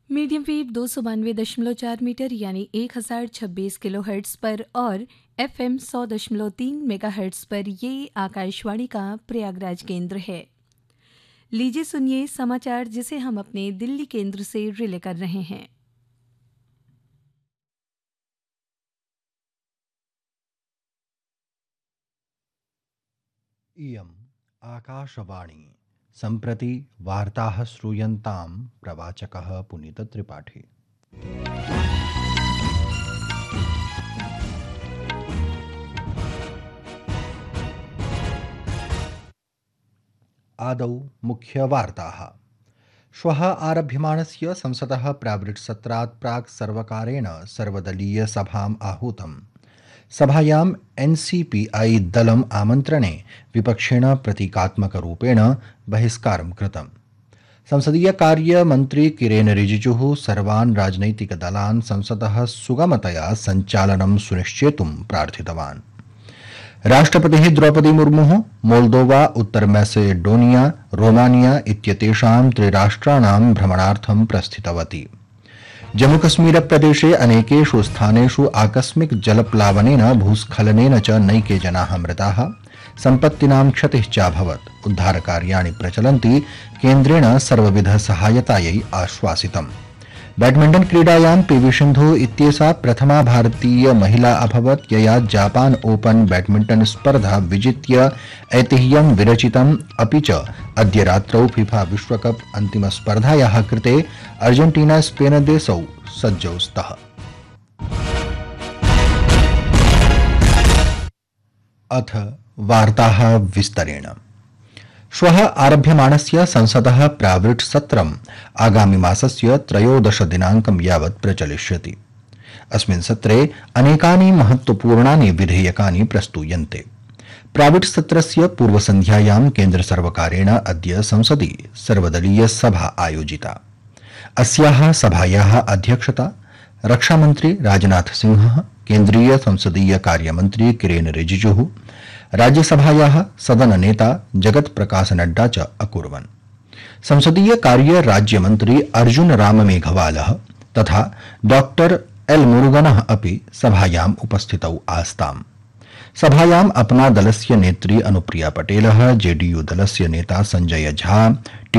Medium wave 292.4 metre यानी 1026 kilohertz पर और FM 100.3 मेगाहर्ट्ज़ पर ये आकाशवाणी का प्रयागराज केंद्र है। लीजिए सुनिए समाचार जिसे हम अपने दिल्ली केंद्र से रिले कर रहे हैं। इयम् आकाशवाणी सम्प्रति वार्ताः श्रूयन्तां प्रवाचकः पुनीतत्रिपाठी। आदौ मुख्यवार्ताः। श्वः आरभ्यमाणस्य संसदः प्रावृट्सत्रात् प्राक् सर्वकारेण सर्वदलीयसभाम् आहूतम्। सभायाम् एनसीपीआई दलम् आमन्त्रणे विपक्षेण प्रतीकात्मकरूपेण बहिष्कारं कृतम्। संसदीय कार्य मन्त्री किरेन रिजिजुः सर्वान् राजनैतिकदलान् संसदः सुगमतया सञ्चालनं सुनिश्चेतुं प्रार्थितवान्। राष्ट्रपतिः द्रौपदी मुर्मुः मोल्दोवा, उत्तर मैसेडोनिया, रोमानिया इत्येतेषां त्रिराष्ट्राणां भ्रमणार्थं प्रस्थितवती। जम्मूकश्मीरप्रदेशे अनेकेषु स्थानेषु आकस्मिक जलप्लावनेन भूस्खलनेन च नैके जनाः मृताः, सम्पत्तीनां क्षतिः चाभवत्। उद्धारकार्याणि प्रचलन्ति, केन्द्रेण सर्वविधसहायतायै आश्वासितम्। बैडमिण्टन क्रीडायां पीवी सिन्धु इत्येषा प्रथमा भारतीय महिला अभवत्, यया जापान ओपन बैडमिण्टन स्पर्धा विजित्य ऐतिह्यं विरचितम्। अपि च अद्य रात्रौ फीफा विश्वकप अन्तिमस्पर्धायाः कृते अर्जेन्टीना स्पेन देशौ सज्जौ स्तः। अथ वार्ताः विस्तरेण। श्वः आरभ्यमाणस्य संसदः प्रावृट् सत्रम् आगामि मासस्य 13 दिनाङ्कं यावत् प्रचलिष्यति। अस्मिन् सत्रे अनेकानि महत्त्वपूर्णानि विधेयकानि प्रस्तूयन्ते। प्रावृट् सत्रस्य पूर्वसन्ध्यायां केन्द्रसर्वकारेण अद्य संसदि सर्वदलीय सभा आयोजिता। अस्याः सभायाः अध्यक्षता रक्षामन्त्री राजनाथ सिंहः, केन्द्रीय संसदीय कार्यमन्त्री किरेन रिजिजुः, राज्यसभायाः सदननेता जगत प्रकाश नड्डा च अकुर्वन्। संसदीय कार्य राज्यमन्त्री अर्जुन राम मेघवालः तथा डॉक्टर एल मुरुगनः अपि सभायाम् उपस्थितौ आस्ताम्। सभायाम् अपना दलस्य नेत्री अनुप्रिया पटेलः, जेडीयू दलस्य नेता संजय झा,